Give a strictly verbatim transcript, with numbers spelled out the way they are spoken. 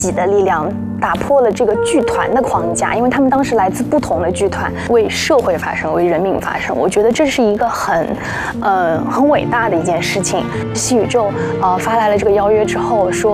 自己的力量打破了这个剧团的框架，因为他们当时来自不同的剧团，为社会发声，为人民发声。我觉得这是一个很，呃，很伟大的一件事情。西宇宙呃发来了这个邀约之后说。